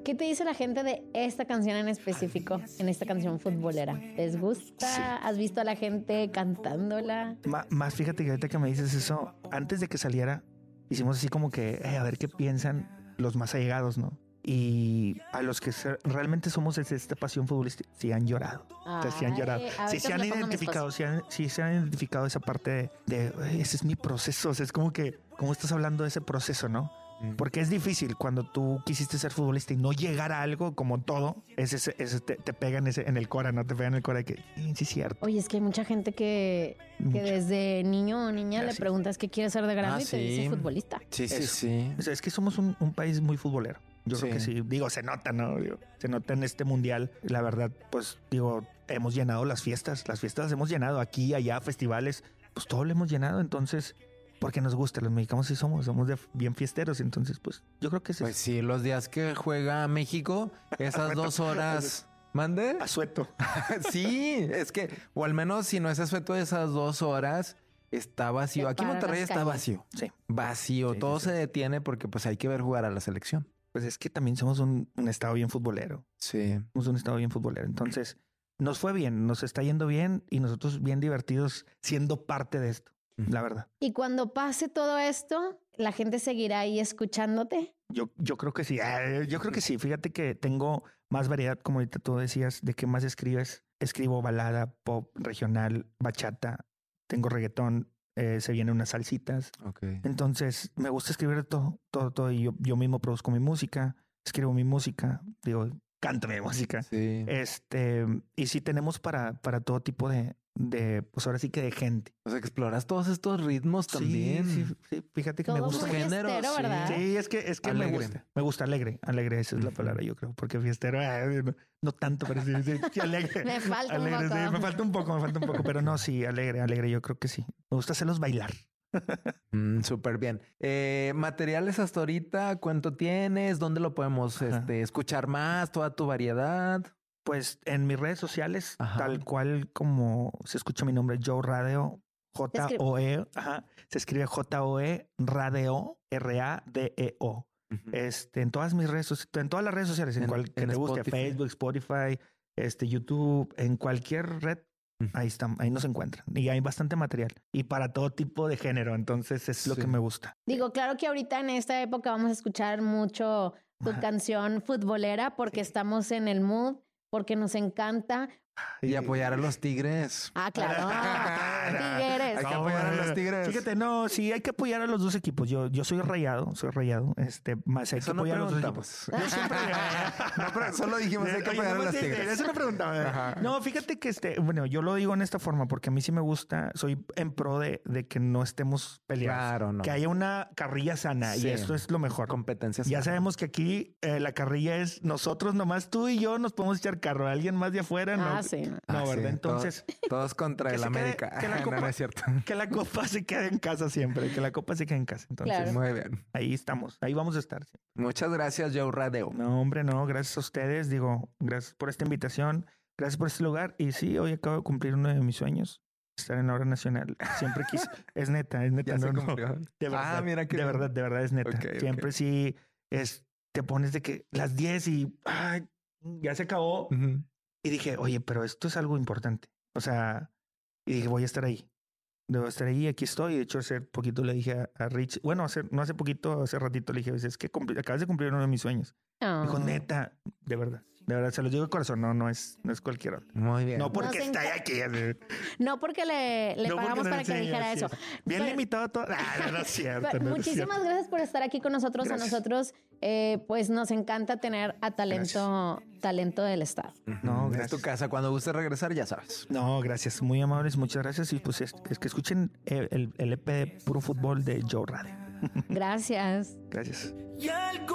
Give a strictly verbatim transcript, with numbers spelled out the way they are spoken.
¿Qué te dice la gente de esta canción en específico, en esta canción futbolera? ¿Les gusta? Sí. ¿Has visto a la gente cantándola? M- más fíjate que ahorita que me dices eso, antes de que saliera, hicimos así como que eh, a ver qué piensan los más allegados, ¿no? Y a los que se, realmente somos de esta pasión futbolística, sí han llorado. Ay, sí han llorado. Sí se han identificado, sí, han, sí se han identificado esa parte de, de ese es mi proceso. O sea, es como que, como estás hablando de ese proceso, ¿no? Porque es difícil cuando tú quisiste ser futbolista y no llegar a algo como todo, ese, ese te, te pega en, ese, en el cora, ¿no? Te pega en el cora de que sí es cierto. Oye, es que hay mucha gente que, que desde niño o niña ya, le sí. preguntas qué quiere ser de grande ah, y te sí. dice futbolista. Sí, sí, es, sí. O sea, es que somos un, un país muy futbolero. Yo sí. creo que sí. Digo, se nota, ¿no? Digo, se nota en este mundial. La verdad, pues digo, hemos llenado las fiestas. Las fiestas hemos llenado aquí, allá, festivales. Pues todo lo hemos llenado. Entonces... porque nos gusta, los mexicanos sí somos, somos de bien fiesteros, entonces pues yo creo que es Pues eso. Sí, los días que juega México, esas dos horas... ¿Mande? Asueto. Sí, es que, o al menos si no es asueto, esas dos horas está vacío. Aquí en Monterrey está vacío. Sí. Vacío, sí, todo sí, se sí. detiene porque pues hay que ver jugar a la selección. Pues es que también somos un, un estado bien futbolero. Sí. Somos un estado bien futbolero, entonces nos fue bien, nos está yendo bien y nosotros bien divertidos siendo parte de esto. La verdad. Y cuando pase todo esto, ¿la gente seguirá ahí escuchándote? Yo, yo creo que sí. Yo creo que sí. Fíjate que tengo más variedad, como ahorita tú decías, de qué más escribes. Escribo balada, pop, regional, bachata. Tengo reggaetón. Eh, se vienen unas salsitas. Okay. Entonces me gusta escribir todo, todo, todo. Y yo, yo mismo produzco mi música, escribo mi música, digo, canto mi música. Sí. Este, y sí tenemos para, para todo tipo de, de, pues ahora sí que de gente. O sea, que exploras todos estos ritmos también. Sí, sí, sí. Fíjate que todo me gusta. Género, fiestero, ¿verdad? Sí. sí, es que, es que me gusta. Me gusta alegre. Alegre, esa es la palabra, yo creo. Porque fiestero, eh, no, no tanto, pero sí, sí, sí alegre. me falta alegre, un poco. Sí, me falta un poco, me falta un poco. Pero no, sí, alegre, alegre, yo creo que sí. Me gusta hacerlos bailar. mm, Súper bien. Eh, materiales hasta ahorita, ¿cuánto tienes? ¿Dónde lo podemos este, escuchar más? Toda tu variedad. Pues en mis redes sociales, ajá. tal cual como se escucha mi nombre, Joe Radio, J O E, ajá, se escribe J O E, Radio, R A D E O. Uh-huh. Este, en todas mis redes sociales, en todas las redes sociales, en, en cual que en te guste, Facebook, Spotify, este, YouTube, en cualquier red, uh-huh. ahí están, ahí nos encuentran. Y hay bastante material. Y para todo tipo de género, entonces es sí. lo que me gusta. Digo, claro que ahorita en esta época vamos a escuchar mucho tu ajá. canción futbolera porque sí. estamos en el mood. Porque nos encanta. Y apoyar a los Tigres. Ah, claro. Tigres. Hay que apoyar a los Tigres. Fíjate, no, sí, hay que apoyar a los dos equipos. Yo, yo soy Rayado, soy Rayado. Este, más hay eso que no apoyar a los dos equipos. Yo siempre no, pero solo dijimos hay que apoyar a los Tigres. Eso no preguntaba. No, fíjate que este, bueno, yo lo digo en esta forma porque a mí sí me gusta. Soy en pro de, de que no estemos peleados. Claro, no. Que haya una carrilla sana sí. y esto es lo mejor. Competencia Ya sana. sabemos que aquí eh, la carrilla es nosotros nomás, tú y yo nos podemos echar carro. Alguien más de afuera, ah, no. Sí. No, ah, ¿verdad? Sí. Entonces. Todos, todos contra el América. Quede, que la copa, no, no es cierto. Que la copa se quede en casa siempre. Que la copa se quede en casa. Entonces, claro. Muy bien. Ahí estamos. Ahí vamos a estar. ¿Sí? Muchas gracias, Joe Radio. No, hombre, no. Gracias a ustedes. Digo, gracias por esta invitación. Gracias por este lugar. Y sí, hoy acabo de cumplir uno de mis sueños. Estar en la hora nacional. Siempre quise. Es neta, es neta. Ya no, se cumplió. No. De verdad. Ah, mira que de verdad, de verdad es neta. Okay, Siempre okay. sí es, te pones de que las diez y ay, ya se acabó. Uh-huh. Y dije, oye, pero esto es algo importante. O sea, y dije, voy a estar ahí. Debo estar ahí. Aquí estoy. De hecho, hace poquito le dije a, a Rich, bueno, hace, no hace poquito, hace ratito le dije, es que cumpli, acabas de cumplir uno de mis sueños. Oh. Dijo, neta, de verdad, de verdad, se los digo de corazón. No, no es, no es cualquier otro. Muy bien. No porque está enc- aquí. No porque le, le no pagamos porque para que dijera eso. Bien pero, limitado todo. Ah, no, no es cierto. Pero, no muchísimas es cierto. gracias por estar aquí con nosotros. Gracias. A nosotros, eh, pues nos encanta tener a talento, gracias. talento del estado. Uh-huh. No, gracias. Es tu casa. Cuando guste regresar, ya sabes. No, gracias. Muy amables. Muchas gracias. Y pues es, es que escuchen el, el, el E P de Puro Fútbol de Joe Radio. Gracias. Gracias.